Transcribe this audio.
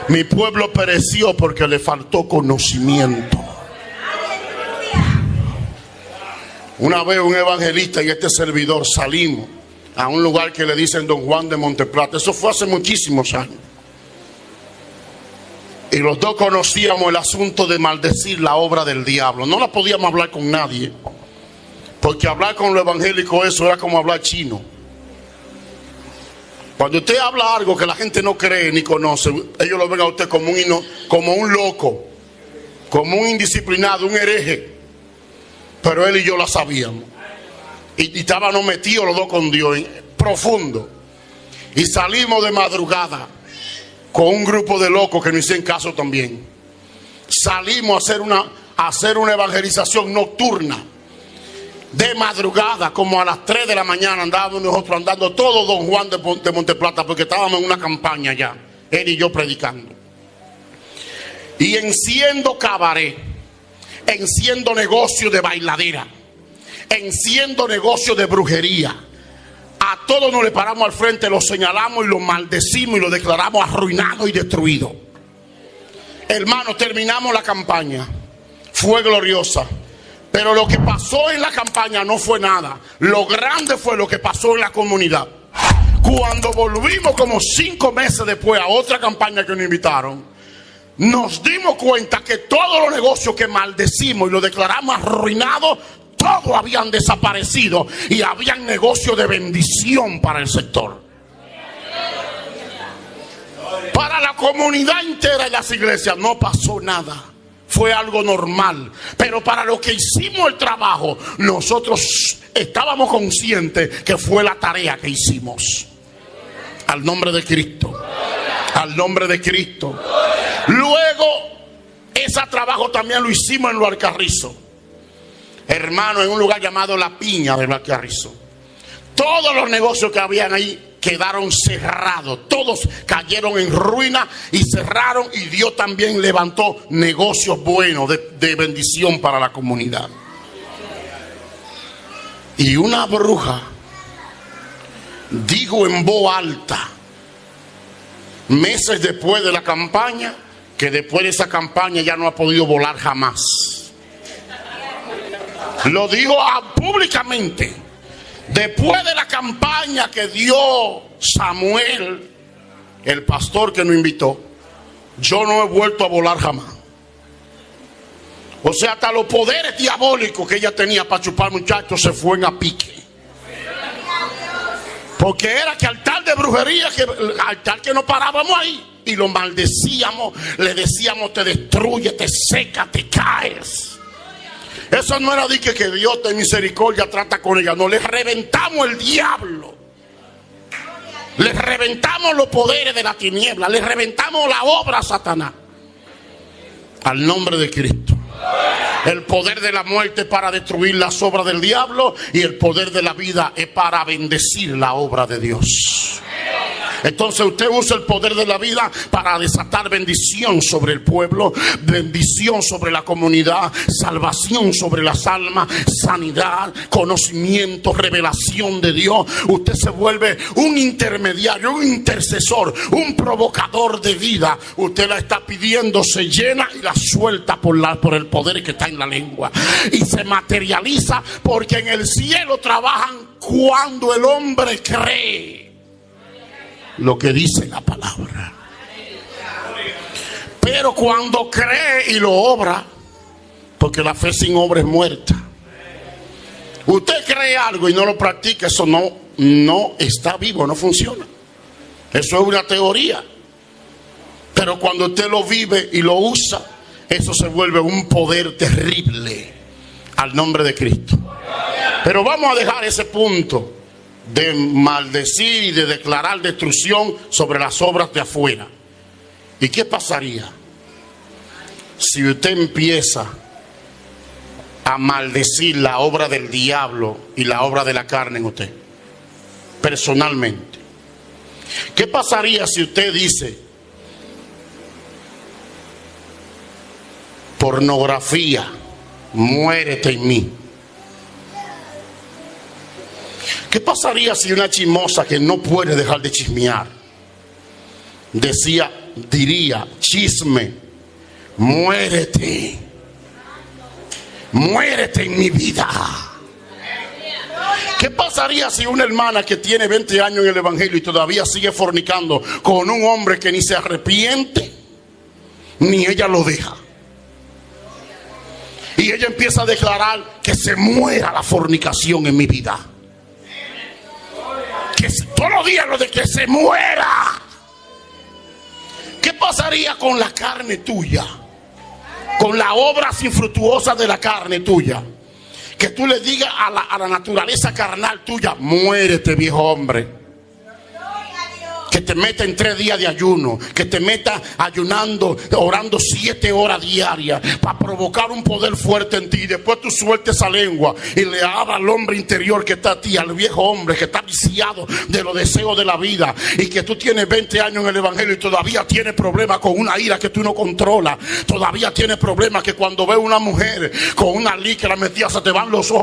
Mi pueblo pereció porque le faltó conocimiento. Una vez un evangelista y este servidor salimos a un lugar que le dicen Don Juan de Monteplata. Eso fue hace muchísimos años. Y los dos conocíamos el asunto de maldecir la obra del diablo. No la podíamos hablar con nadie, porque hablar con los evangélicos eso era como hablar chino. Cuando usted habla algo que la gente no cree ni conoce, ellos lo ven a usted como un loco, como un indisciplinado, un hereje. Pero él y yo la sabíamos. Y estábamos metidos los dos con Dios, profundo. Y salimos de madrugada con un grupo de locos que nos hicieron caso también. Salimos a hacer una evangelización nocturna. De madrugada, como a las 3 de la mañana, andábamos nosotros andando todo Don Juan de Monteplata, porque estábamos en una campaña ya, él y yo predicando. Y enciendo cabaret, enciendo negocio de bailadera, enciendo negocio de brujería. A todos nos le paramos al frente, lo señalamos y lo maldecimos y lo declaramos arruinado y destruido. Hermanos, terminamos la campaña, fue gloriosa. Pero lo que pasó en la campaña no fue nada. Lo grande fue lo que pasó en la comunidad. Cuando volvimos como 5 meses después a otra campaña que nos invitaron, nos dimos cuenta que todos los negocios que maldecimos y los declaramos arruinados, todos habían desaparecido y habían negocios de bendición para el sector. Para la comunidad entera y las iglesias no pasó nada. Fue algo normal, pero para los que hicimos el trabajo, nosotros estábamos conscientes que fue la tarea que hicimos. Al nombre de Cristo. Al nombre de Cristo. Luego, ese trabajo también lo hicimos en Lo Alcarrizo. Hermano, en un lugar llamado La Piña de Lo Alcarrizo. Todos los negocios que habían ahí quedaron cerrados, todos cayeron en ruina y cerraron, y Dios también levantó negocios buenos de bendición para la comunidad. Y una bruja, digo en voz alta, meses después de la campaña, que después de esa campaña ya no ha podido volar jamás. Lo digo públicamente. Después de la campaña que dio Samuel, el pastor que nos invitó, yo no he vuelto a volar jamás. O sea, hasta los poderes diabólicos que ella tenía para chupar muchachos se fueron a pique. Porque era que al tal de brujería, al tal que no parábamos ahí y lo maldecíamos, le decíamos: te destruye, te seca, te caes. Eso no era de que Dios de misericordia trata con ella. No, les reventamos el diablo. Les reventamos los poderes de la tiniebla. Les reventamos la obra a Satanás. Al nombre de Cristo. El poder de la muerte es para destruir las obras del diablo, y el poder de la vida es para bendecir la obra de Dios. Entonces usted usa el poder de la vida para desatar bendición sobre el pueblo, bendición sobre la comunidad, salvación sobre las almas, sanidad, conocimiento, revelación de Dios. Usted se vuelve un intermediario, un intercesor, un provocador de vida. Usted la está pidiendo, se llena y la suelta por el poder que está en la lengua. Y se materializa, porque en el cielo trabajan cuando el hombre cree lo que dice la palabra. Pero cuando cree y lo obra, porque la fe sin obra es muerta. Usted cree algo y no lo practica, eso no está vivo, no funciona. Eso es una teoría. Pero cuando usted lo vive y lo usa, eso se vuelve un poder terrible. Al nombre de Cristo. Pero vamos a dejar ese punto de maldecir y de declarar destrucción sobre las obras de afuera. ¿Y qué pasaría si usted empieza a maldecir la obra del diablo y la obra de la carne en usted, personalmente? ¿Qué pasaría si usted dice: pornografía, muérete en mí? ¿Qué pasaría si una chismosa que no puede dejar de chismear decía: diría, chisme, muérete, muérete en mi vida. ¿Qué pasaría si una hermana que tiene 20 años en el evangelio y todavía sigue fornicando con un hombre que ni se arrepiente, ni ella lo deja? Y ella empieza a declarar que se muera la fornicación en mi vida. Que todos los días lo de que se muera. ¿Qué pasaría con la carne tuya? Con la obra infructuosa de la carne tuya. Que tú le digas a la naturaleza carnal tuya, muérete, viejo hombre. Que te meta en 3 días de ayuno, que te meta ayunando, orando 7 horas diarias para provocar un poder fuerte en ti. Y después tú sueltes esa lengua y le habla al hombre interior que está a ti, al viejo hombre que está viciado de los deseos de la vida, y que tú tienes 20 años en el evangelio y todavía tienes problemas con una ira que tú no controlas. Todavía tienes problemas que cuando ves una mujer con una licra metida se te van los ojos